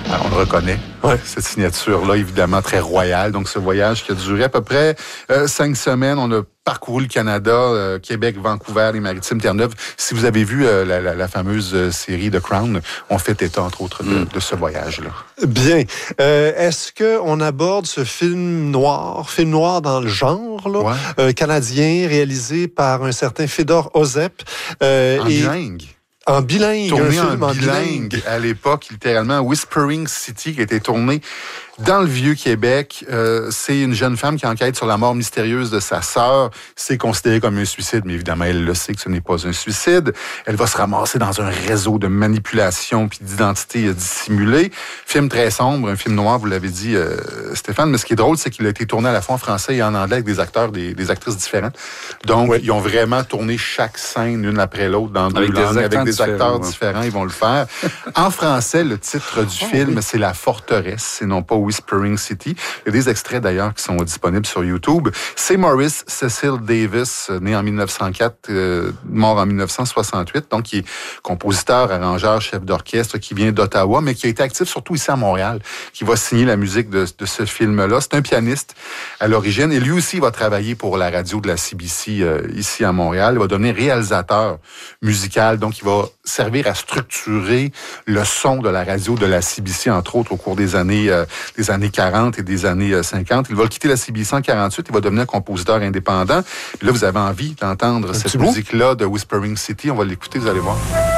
Alors, on le reconnaît, cette signature-là, évidemment, très royale. Donc, ce voyage qui a duré à peu près 5 semaines. On a parcouru le Canada, Québec, Vancouver, les Maritimes, Terre-Neuve. Si vous avez vu la fameuse série The Crown, on fait état, entre autres, de ce voyage-là. Bien. Est-ce qu'on aborde ce film noir dans le genre, là, canadien, réalisé par un certain Fedor Ozep? Bilingue. En bilingue. Tourné en bilingue à l'époque, littéralement. Whispering City, qui a été tourné dans le Vieux-Québec. C'est une jeune femme qui enquête sur la mort mystérieuse de sa sœur. C'est considéré comme un suicide, mais évidemment, elle le sait que ce n'est pas un suicide. Elle va se ramasser dans un réseau de manipulation puis d'identité dissimulée. Film très sombre, un film noir, vous l'avez dit, Stéphane. Mais ce qui est drôle, c'est qu'il a été tourné à la fois en français et en anglais avec des acteurs, des actrices différentes. Donc, ils ont vraiment tourné chaque scène l'une après l'autre dans deux langues, avec des acteurs différents. Ils vont le faire. En français, le titre du film, c'est La Forteresse, et non pas Whispering City. Il y a des extraits d'ailleurs qui sont disponibles sur YouTube. C'est Maurice Cecil Davis, né en 1904, mort en 1968, donc qui est compositeur, arrangeur, chef d'orchestre, qui vient d'Ottawa, mais qui a été actif surtout ici à Montréal, qui va signer la musique de ce film-là. C'est un pianiste à l'origine, et lui aussi va travailler pour la radio de la CBC ici à Montréal. Il va devenir réalisateur musical, donc il va servir à structurer le son de la radio de la CBC, entre autres, au cours des années 40 et des années 50. Il va quitter la CBC en 48, il va devenir compositeur indépendant. Puis là, vous avez envie d'entendre cette musique-là de Whispering City. On va l'écouter, vous allez voir.